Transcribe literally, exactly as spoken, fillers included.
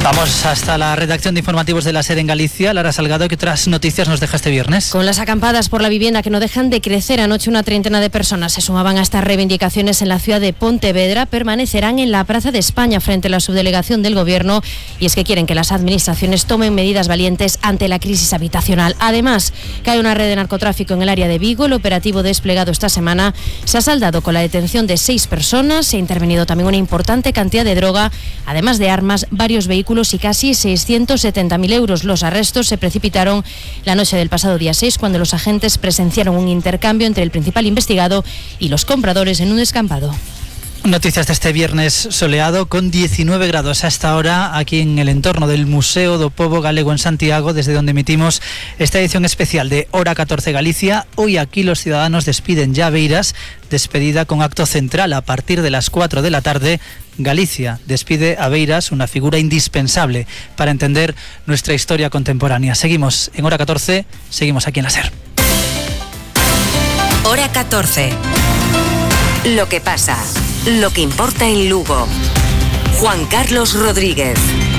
Vamos hasta la redacción de informativos de la SER en Galicia. Lara Salgado, ¿qué otras noticias nos deja este viernes? Con las acampadas por la vivienda que no dejan de crecer, anoche una treintena de personas se sumaban a estas reivindicaciones en la ciudad de Pontevedra. Permanecerán en la Plaza de España frente a la subdelegación del Gobierno, y es que quieren que las administraciones tomen medidas valientes ante la crisis habitacional. Además, cae una red de narcotráfico en el área de Vigo. El operativo desplegado esta semana se ha saldado con la detención de seis personas. Se ha intervenido también una importante cantidad de droga, además de armas, varios vehículos y casi seiscientos setenta mil euros. Los arrestos se precipitaron la noche del pasado día seis, cuando los agentes presenciaron un intercambio entre el principal investigado y los compradores en un descampado. Noticias de este viernes soleado con diecinueve grados hasta ahora aquí en el entorno del Museo do Pobo Galego en Santiago, desde donde emitimos esta edición especial de Hora catorce Galicia. Hoy aquí los ciudadanos despiden ya Beiras, despedida con acto central a partir de las cuatro de la tarde. Galicia despide a Beiras, una figura indispensable para entender nuestra historia contemporánea. Seguimos en Hora catorce, seguimos aquí en la SER. Hora catorce. Lo que pasa, lo que importa en Lugo. Juan Carlos Rodríguez.